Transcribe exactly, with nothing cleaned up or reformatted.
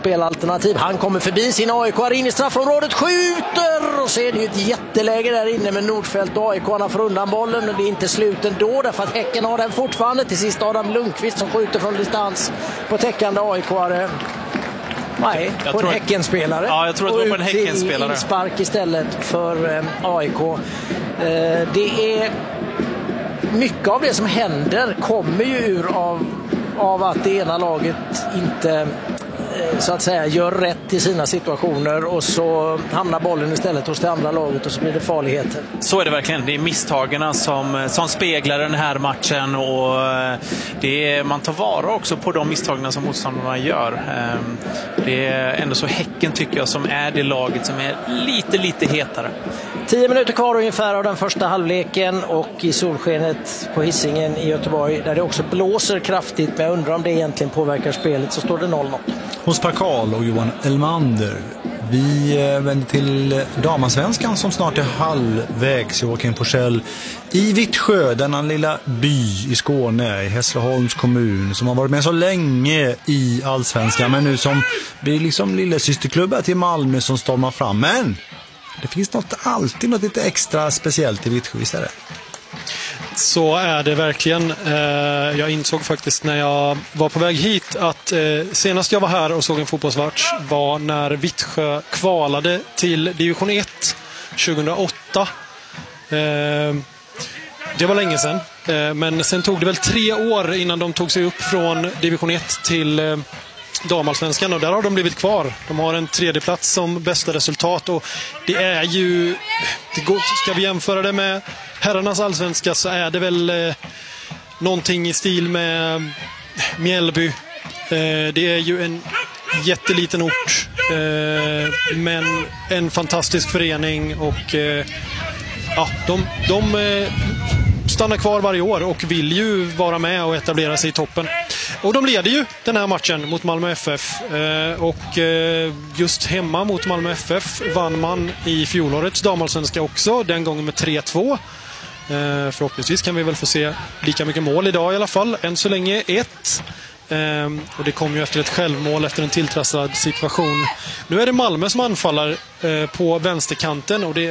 spelalternativ. Han kommer förbi sin A I K in i straffområdet, skjuter och så är det ju ett jätteläge där inne med Nordfeldt och A I K får undan bollen, men det är inte slut ändå därför att Häcken har den fortfarande. Till sist Adam Lundqvist som skjuter från distans på täckande A I K-are. Nej, jag på en Häckenspelare. Ja, jag tror att det var på en Häckenspelare. Och spark istället för eh, A I K. Eh, det är mycket av det som händer kommer ju ur av, av att det ena laget inte så att säga gör rätt i sina situationer och så hamnar bollen istället hos det andra laget och så blir det farligheter. Så är det verkligen. Det är misstagarna som, som speglar den här matchen och det är, man tar vara också på de misstagarna som motståndarna gör. Det är ändå så Häcken tycker jag som är det laget som är lite, lite hetare. Tio minuter kvar ungefär av den första halvleken och i solskenet på Hisingen i Göteborg där det också blåser kraftigt, men jag undrar om det egentligen påverkar spelet, så står det noll noll. Hos Karl och Johan Elmander. Vi vänder till damansvenskan som snart är halvvägs. Joakim Porssell i Vittsjö, denna lilla by i Skåne, i Hässleholms kommun, som har varit med så länge i allsvenskan, men nu som blir liksom lilla systerklubbar till Malmö som stormar fram. Men det finns något, alltid något lite extra speciellt i Vittsjö istället. Så är det verkligen. Jag insåg faktiskt när jag var på väg hit att senast jag var här och såg en fotbollsmatch var när Vittsjö kvalade till division ett tjugohundraåtta. Det var länge sedan. Men sen tog det väl tre år innan de tog sig upp från division ett till damallsvenskan, och där har de blivit kvar. De har en tredje plats som bästa resultat, och det är ju, det går, ska vi jämföra det med herrarnas allsvenska så är det väl eh, någonting i stil med Mjällby. Eh, det är ju en jätteliten ort, eh, men en fantastisk förening, och eh, ja, de, de eh, stannar kvar varje år och vill ju vara med och etablera sig i toppen. Och de leder ju den här matchen mot Malmö F F. Eh, och eh, just hemma mot Malmö F F vann man i fjolårets damallsvenska också, den gången med tre två. Eh, förhoppningsvis kan vi väl få se lika mycket mål idag i alla fall. Än så länge ett. Eh, och det kom ju efter ett självmål efter en tilltrasslad situation. Nu är det Malmö som anfaller eh, på vänsterkanten, och det